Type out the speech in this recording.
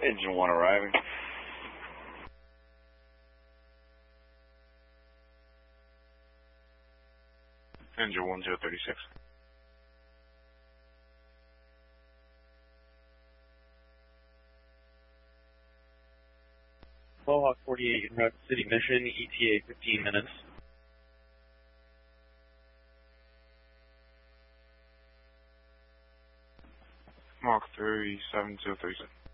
Engine 1 arriving. Engine 1036. Mohawk 48 en route to City Mission, ETA 15 minutes. Mark 37037.